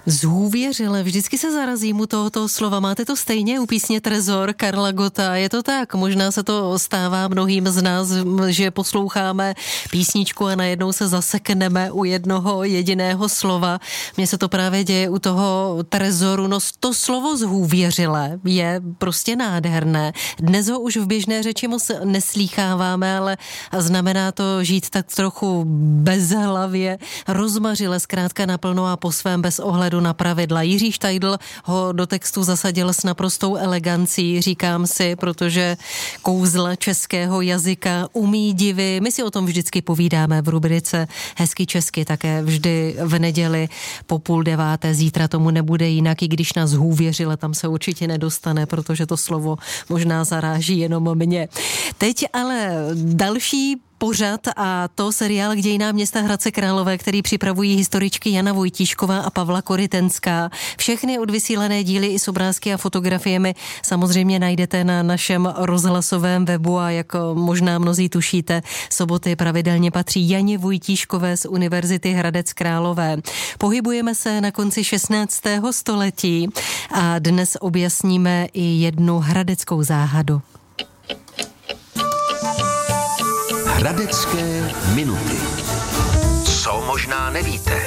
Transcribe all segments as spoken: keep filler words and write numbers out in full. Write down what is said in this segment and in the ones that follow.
Zhůvěřile, vždycky se zarazím u tohoto slova. Máte to stejně u písně Trezor Karla Gotta? Je to tak? Možná se to stává mnohým z nás, že posloucháme písničku a najednou se zasekneme u jednoho jediného slova. Mně se to právě děje u toho Trezoru. No to slovo zhůvěřile je prostě nádherné. Dnes ho už v běžné řeči moc neslýcháváme, ale znamená to žít tak trochu bezhlavě, rozmařile, zkrátka naplno a po svém bez ohledu na pravidla. Jiří Štajdl ho do textu zasadil s naprostou elegancí, říkám si, protože kouzla českého jazyka umí divy. My si o tom vždycky povídáme v rubrice Hezky česky, také vždy v neděli po půl deváté. Zítra tomu nebude jinak, i když nás hůvěřile, tam se určitě nedostane, protože to slovo možná zaráží jenom mě. Teď ale další pořad a to seriál k dějinám města Hradce Králové, který připravují historičky Jana Vojtíšková a Pavla Korytenská. Všechny odvysílané díly i s obrázky a fotografiemi samozřejmě najdete na našem rozhlasovém webu a jak možná mnozí tušíte, soboty pravidelně patří Janě Vojtíškové z Univerzity Hradec Králové. Pohybujeme se na konci šestnáctého století a dnes objasníme i jednu hradeckou záhadu. Hradecké minuty. Co možná nevíte?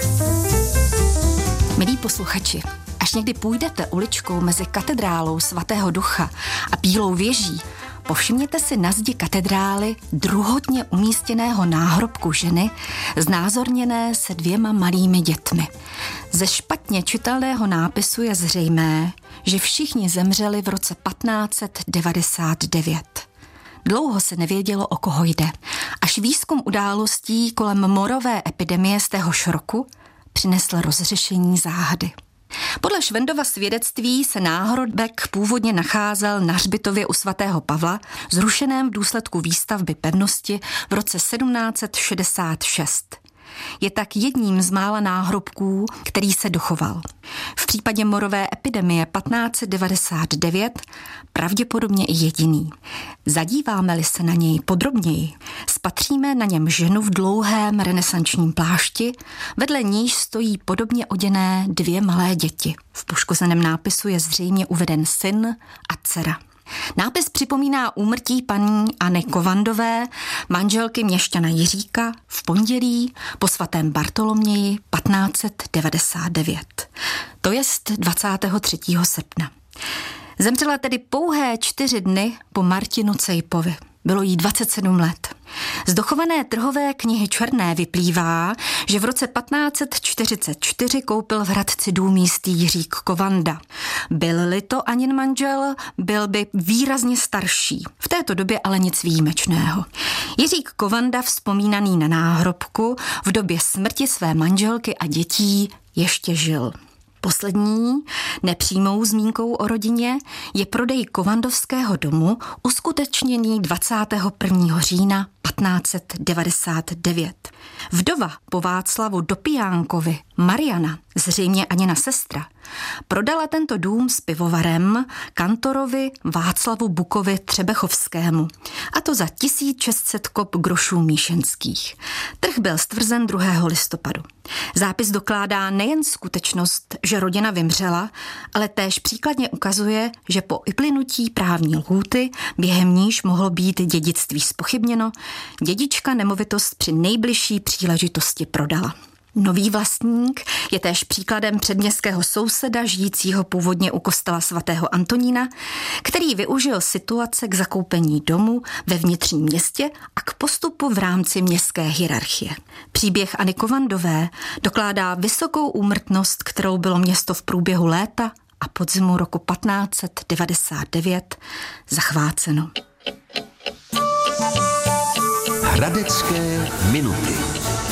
Milí posluchači, až někdy půjdete uličkou mezi katedrálou svatého Ducha a Bílou věží, povšimněte si na zdi katedrály druhotně umístěného náhrobku ženy, znázorněné se dvěma malými dětmi. Ze špatně čitelného nápisu je zřejmé, že všichni zemřeli v roce patnáct set devadesát devět. Dlouho se nevědělo, o koho jde, až výzkum událostí kolem morové epidemie z téhož roku přinesl rozřešení záhady. Podle Švendova svědectví se náhrobek původně nacházel na hřbitově u svatého Pavla, zrušeném v důsledku výstavby pevnosti v roce sedmnáct set šedesát šest. Je tak jedním z mála náhrobků, který se dochoval. V případě morové epidemie patnáct set devadesát devět pravděpodobně i jediný. Zadíváme-li se na něj podrobněji, spatříme na něm ženu v dlouhém renesančním plášti, vedle níž stojí podobně oděné dvě malé děti. V poškozeném nápisu je zřejmě uveden syn a dcera. Nápis připomíná úmrtí paní Anny Kovandové, manželky měšťana Jiříka, v pondělí po svatém Bartoloměji patnáct set devadesát devět. To jest dvacátého třetího srpna. Zemřela tedy pouhé čtyři dny po Martinu Cejpovi. Bylo jí dvacet sedm let. Z dochované trhové knihy Černé vyplývá, že v roce patnáct set čtyřicet čtyři koupil v Hradci dům jistý Jiřík Kovanda. Byl-li to Anin manžel, byl by výrazně starší. V této době ale nic výjimečného. Jiřík Kovanda, vzpomínaný na náhrobku, v době smrti své manželky a dětí ještě žil. Poslední nepřímou zmínkou o rodině je prodej Kovandovského domu uskutečněný dvacátého prvního října patnáct set devadesát devět. Vdova po Václavu Dopijánkovi, Mariana, zřejmě Anina sestra, prodala tento dům s pivovarem kantorovi Václavu Bukovi Třebechovskému, a to za tisíc šest set kop grošů míšenských. Trh byl stvrzen druhého listopadu. Zápis dokládá nejen skutečnost, že rodina vymřela, ale též příkladně ukazuje, že po uplynutí právní lhůty, během níž mohlo být dědictví zpochybněno, dědička nemovitost při nejbližší příležitosti prodala. Nový vlastník je též příkladem předměstského souseda, žijícího původně u kostela svatého Antonína, který využil situace k zakoupení domu ve vnitřním městě a k postupu v rámci městské hierarchie. Příběh Anny Kovandové dokládá vysokou úmrtnost, kterou bylo město v průběhu léta a podzimu roku patnáct set devadesát devět zachváceno. Hradecké minuty.